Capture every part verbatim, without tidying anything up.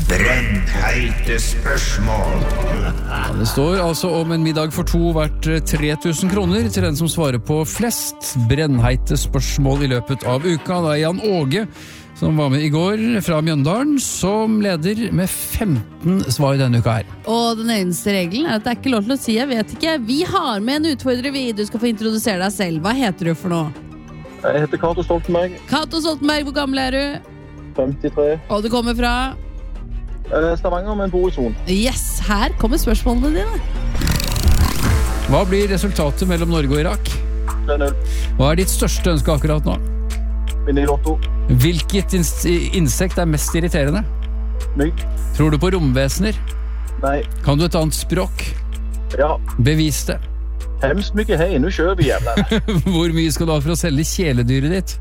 Brennheite spørsmål. Ja, det står altså om en middag for to verdt tre tusen kroner til den som svarer på flest brennheite spørsmål i løpet av uka. Det er Jan Åge som var med i går fra Mjøndalen, som leder med femten svar denne uka her. Og den eneste regelen er at det er ikke lov til å si jeg vet ikke. Vi har med en utfordrer vi. Du skal få introdusere deg selv. Hva heter du for noe? Jeg heter Kato Stoltenberg. Kato Stoltenberg, hvor gammel er du? femtitre. Og du kommer fra? Stavanger, men bor i Son. Yes, her kommer spørsmålene dine. Hva blir resultatet mellom Norge og Irak? tre null. Hva er ditt største ønske akkurat nå? Vinner i lotto. Hvilket ins- insekt er mest irriterende? Mygg. Tror du på romvesener? Nei. Kan du et annet språk? Ja. Bevis det. Hemskt mye hei. Nå kjører vi jævla. Hvor mye skal du ha for å selge kjæledyret ditt?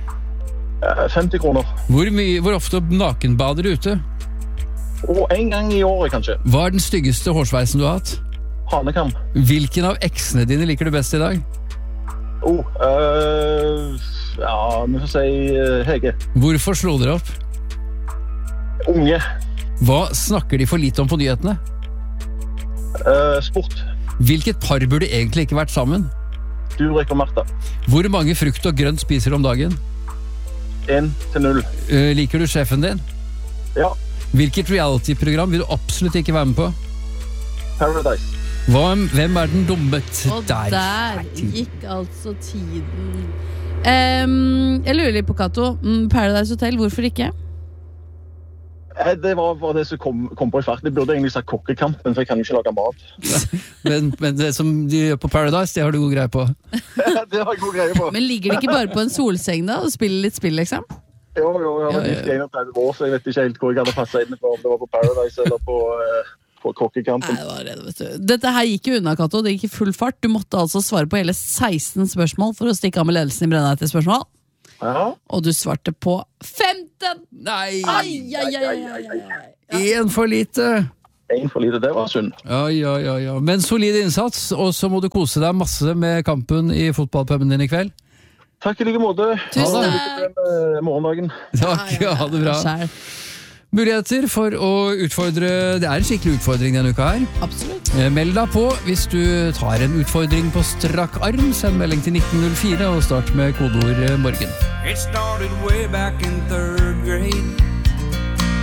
femti kroner. Hvor, mye, hvor ofte nakenbader du ute? Og en gang i året, kanskje. Hva er den styggeste hårsveisen du har hatt? Hanekam. Hvilken av eksene dine liker du best i dag? Oh, øh, ja, vi får si uh, Hege. Hvorfor slo dere opp? Unge. Hva snakker de for lite om på nyhetene? Uh, sport. Hvilket par burde egentlig ikke vært sammen? Durek og Martha. Hvor mange frukt og grønt spiser du om dagen? En til null. Uh, liker du sjefen din? Ja. Hvilket reality-program vil du absolutt ikke være med på? Paradise. Hva, hvem er den dumme t- Og der gikk altså tiden. Um, jeg lurer litt på Kato. Paradise Hotel, hvorfor ikke? Eh, Det var bare det som kom, kom på i fart. Det burde egentlig sagt kokkekampen, for jeg kan jo ikke lage mat. men, men det som de gjør på Paradise, det har du god greie på. Det har jeg god greie på. Men ligger det ikke bare på en solseng da og spiller litt spill, liksom? Jo, jo, jeg har Ja, ja, vært enogtredve år, så jeg vet ikke helt hvor jeg hadde passet inn på, om det var på Paradise eller på, eh, på kokkekampen. Nei, det var redd, vet du. Dette her gikk jo unna, Kato. Det gikk i full fart. Du måtte altså svare på hele seksten spørsmål for å stikke av med ledelsen i Brennheite spørsmål. Ja. Og du svarte på femten! Nei! Ai, ai, ai, ai, ai. En for lite! En for lite, det var synd. Ja, ja, ja, ja. Men solid innsats, og så må du kose deg masse med kampen i fotballpuben din i kveld. Takk i like måte. Tusen Ha det takk. lykke til med morgendagen. Takk, ja, ha det bra. Skjær. Muligheter for å utfordre. Det er en skikkelig utfordring denne uka her. Absolutt. Eh, Meld deg på hvis du tar en utfordring på strakk arm. Send melding til nitten null fire og start med kodeord eh, morgen. It started way back in third grade.